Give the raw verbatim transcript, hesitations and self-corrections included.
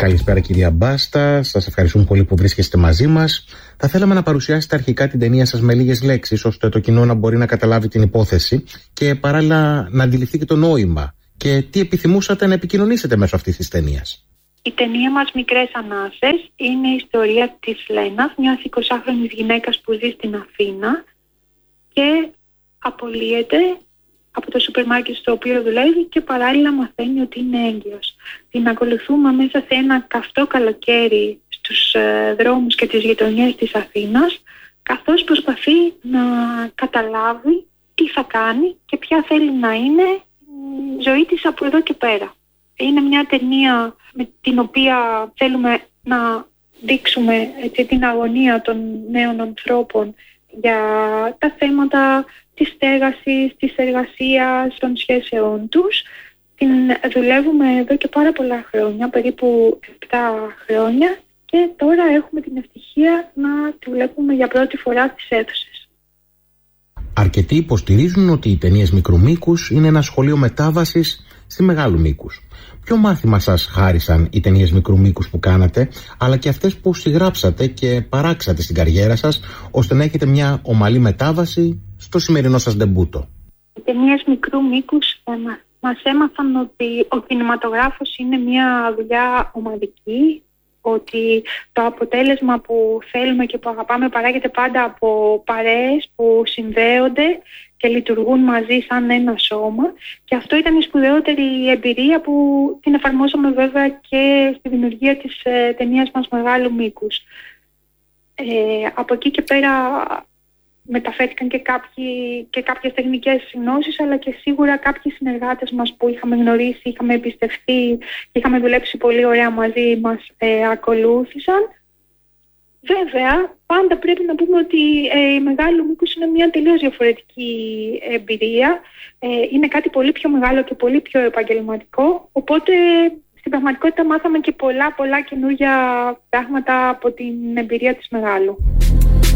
Καλησπέρα κυρία Μπάστα, σας ευχαριστούμε πολύ που βρίσκεστε μαζί μας. Θα θέλαμε να παρουσιάσετε αρχικά την ταινία σας με λίγες λέξεις, ώστε το κοινό να μπορεί να καταλάβει την υπόθεση και παράλληλα να αντιληφθεί και το νόημα. Και τι επιθυμούσατε να επικοινωνήσετε μέσω αυτής της ταινίας. Η ταινία μας «Μικρές Ανάσες» είναι η ιστορία της Λένας, μιας εικοσάχρονης γυναίκας που ζει στην Αθήνα και απολύεται από το σούπερ μάρκετ στο οποίο δουλεύει και παράλληλα μαθαίνει ότι είναι έγκυος. Την ακολουθούμε μέσα σε ένα καυτό καλοκαίρι στους ε, δρόμους και τις γειτονιές της Αθήνας, καθώς προσπαθεί να καταλάβει τι θα κάνει και ποια θέλει να είναι η ζωή της από εδώ και πέρα. Είναι μια ταινία με την οποία θέλουμε να δείξουμε έτσι, την αγωνία των νέων ανθρώπων για τα θέματα της στέγασης, της εργασίας, των σχέσεών τους. Την δουλεύουμε εδώ και πάρα πολλά χρόνια, περίπου επτά χρόνια, και τώρα έχουμε την ευτυχία να τη βλέπουμε για πρώτη φορά στις αίθουσες. Αρκετοί υποστηρίζουν ότι οι ταινίες μικρού μήκους είναι ένα σχολείο μετάβασης στη μεγάλου μήκους. Ποιο μάθημα σας χάρισαν οι ταινίες μικρού μήκους που κάνατε, αλλά και αυτές που συγγράψατε και παράξατε στην καριέρα σας, ώστε να έχετε μια ομαλή μετάβαση στο σημερινό σας ντεμπούτο? Οι ταινίες μικρού μήκους ε, μας έμαθαν ότι ο κινηματογράφος είναι μια δουλειά ομαδική, ότι το αποτέλεσμα που θέλουμε και που αγαπάμε παράγεται πάντα από παρέες που συνδέονται και λειτουργούν μαζί σαν ένα σώμα, και αυτό ήταν η σπουδαιότερη εμπειρία που την εφαρμόσαμε βέβαια και στη δημιουργία της ε, ταινίας μας μεγάλου μήκους. Ε, από εκεί και πέρα μεταφέρθηκαν και, κάποιοι, και κάποιες τεχνικές γνώσεις, αλλά και σίγουρα κάποιοι συνεργάτες μας που είχαμε γνωρίσει, είχαμε εμπιστευτεί και είχαμε δουλέψει πολύ ωραία μαζί μας ε, ακολούθησαν. Βέβαια, πάντα πρέπει να πούμε ότι ε, η μεγάλου μήκους είναι μια τελείως διαφορετική εμπειρία. Ε, είναι κάτι πολύ πιο μεγάλο και πολύ πιο επαγγελματικό, οπότε στην πραγματικότητα μάθαμε και πολλά πολλά καινούργια πράγματα από την εμπειρία της μεγάλου.